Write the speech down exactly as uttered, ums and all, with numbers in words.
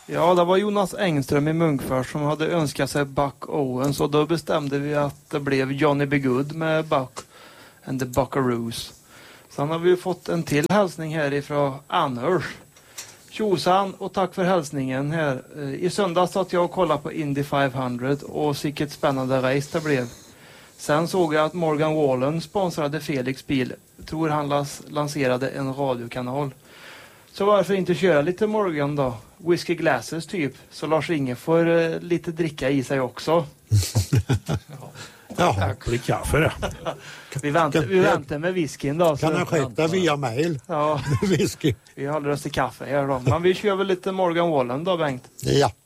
Ja, det var Jonas Engström i Munkfors som hade önskat sig Buck Owens och då bestämde vi att det blev Johnny B. Good med Buck and the Buckaroos. Sen har vi fått en till hälsning här ifrån Anders. Tjosan och tack för hälsningen här. I söndags satt jag och kollade på Indy femhundra och vilket spännande race det blev. Sen såg jag att Morgan Wallen sponsrade Felix bil. Jag tror han las- lanserade en radiokanal. Så varför inte köra lite Morgan då? Whiskey glasses typ. Så Lars-Inge får uh, lite dricka i sig också. Ja, det blir kaffe det. vi, väntar, vi väntar med whiskyn då. Kan han skicka via mail? Ja, whisky. Vi håller oss till kaffe här då. Men vi kör väl lite Morgan Wallen då, Bengt? Ja.